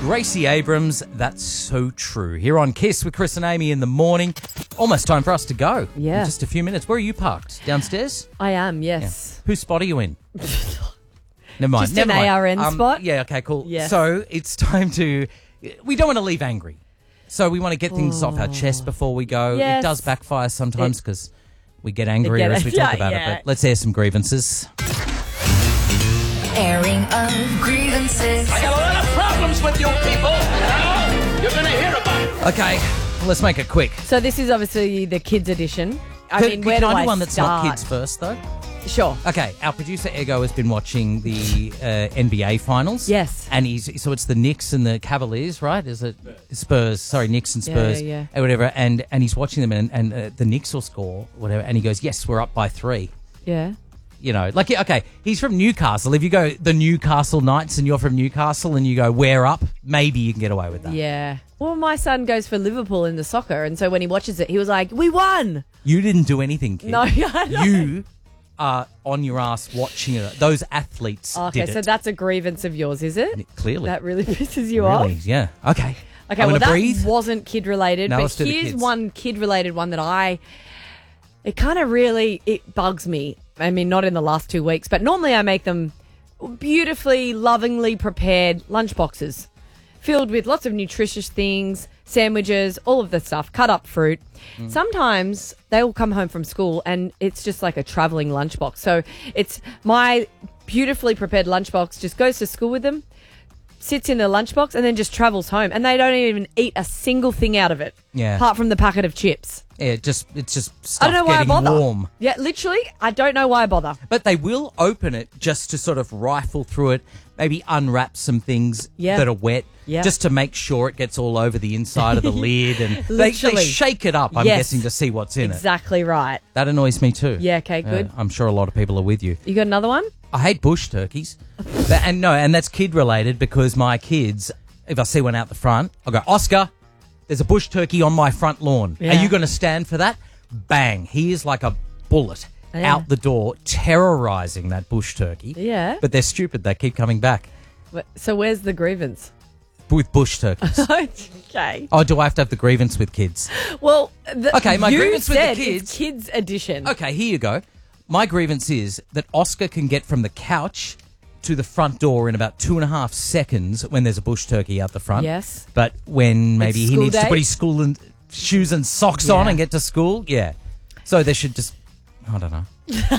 Gracie Abrams, That's So True. Here on Kiss with Chris and Amy in the morning. Almost time for us to go. Yeah. In just a few minutes. Where are you parked? Downstairs? I am, yes. Whose spot are you in? Never mind. Just Never an mind. ARN spot? Yeah, okay, cool. Yes. So it's time to... We don't want to leave angry. So we want to get things off our chest before we go. Yes. It does backfire sometimes because we get angrier as we talk about it. yeah. But let's air some grievances. Airing of grievances. I got a lot of problems with you people. You're going to hear about it. Okay, let's make it quick. So this is obviously the kids edition. I Can- mean, where can do I I do one that's start? not kids first, though? Sure. Okay, our producer Ego has been watching the NBA finals. Yes. And so it's the Knicks and the Cavaliers, right? Is it Spurs? Sorry, Knicks and Spurs. Yeah. Or whatever. And he's watching them and the Knicks will score, whatever. And he goes, yes, we're up by 3. Yeah. You know, like, okay, he's from Newcastle. If you go the Newcastle Knights and you're from Newcastle and you go, we're up, maybe you can get away with that. Yeah. Well, my son goes for Liverpool in the soccer, and so when he watches it, he was like, we won! You didn't do anything, kid. No, I know. You are on your ass watching it. Those athletes Okay, did so it. that's a grievance of yours, is it? Clearly. That really pisses you Really, off? yeah. Okay. Okay, I'm well, gonna that breathe. wasn't kid-related, Now but let's do the here's kids. one kid-related one that it kind of really, it bugs me. I mean, not in the last 2 weeks, but normally I make them beautifully, lovingly prepared lunchboxes filled with lots of nutritious things, sandwiches, all of the stuff, cut up fruit. Sometimes they will come home from school and it's just like a traveling lunchbox. So it's my beautifully prepared lunchbox just goes to school with them, sits in the lunchbox and then just travels home, and they don't even eat a single thing out of it. Yeah. Apart from the packet of chips. Yeah, it's just stuff I don't know why I getting bother. warm. Yeah, literally, I don't know why I bother. But they will open it just to sort of rifle through it, maybe unwrap some things Yeah. that are wet, Yeah. just to make sure it gets all over the inside of the lid. And they Literally. shake it up, I'm Yes. guessing, to see what's in it. Exactly right. That annoys me too. Yeah, okay, good. I'm sure a lot of people are with you. You got another one? I hate bush turkeys. and that's kid related because my kids, if I see one out the front, I'll go, Oscar, there's a bush turkey on my front lawn. Yeah. Are you going to stand for that? Bang. He is like a bullet Yeah. out the door, terrorising that bush turkey. Yeah. But they're stupid. They keep coming back So where's the grievance? with bush turkeys. Okay. Oh, do I have to have the grievance with kids? Well, Okay, my you grievance with the said kids- it's kids edition. Okay, here you go. My grievance is that Oscar can get from the couch to the front door in about 2.5 seconds when there's a bush turkey out the front. Yes. But when maybe It's he school needs to day? put his school and shoes and socks on Yeah. and get to school, yeah. So they should just, I don't know.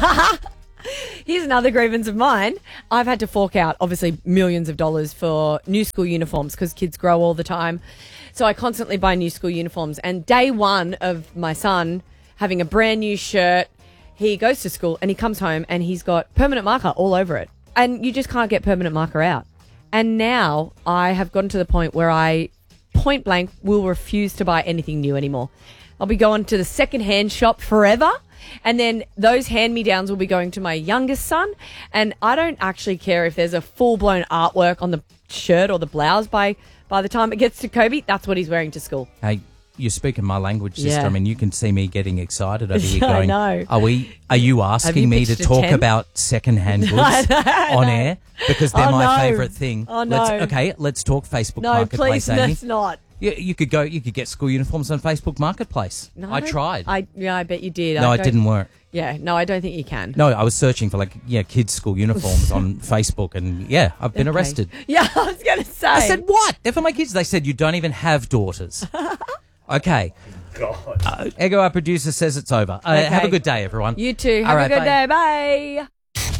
Here's another grievance of mine. I've had to fork out, obviously, millions of dollars for new school uniforms because kids grow all the time. So I constantly buy new school uniforms. And day one of my son having a brand new shirt, he goes to school and he comes home and he's got permanent marker all over it. And you just can't get permanent marker out. And now I have gotten to the point where I point blank will refuse to buy anything new anymore. I'll be going to the second-hand shop forever. And then those hand-me-downs will be going to my youngest son. And I don't actually care if there's a full-blown artwork on the shirt or the blouse by the time it gets to Kobe. That's what he's wearing to school. Hey, you're speaking my language, sister. Yeah. I mean, you can see me getting excited over here Yeah, I going, know. Are you asking you me to pitched a talk 10? about second-hand goods on air? Because they're Oh, my no. favourite thing. Oh, no. Let's talk Facebook No, Marketplace, please, Amy. let's not. You could get school uniforms on Facebook Marketplace. No, I tried. I bet you did. No, it didn't work. Yeah, no, I don't think you can. No, I was searching for kids' school uniforms on Facebook, and I've been Okay. arrested. Yeah, I was going to say. I said, "What? They're for my kids." They said, "You don't even have daughters." Okay. God. Ego, our producer, says it's over. Have a good day, everyone. You too. All Have right, a good bye. day. Bye.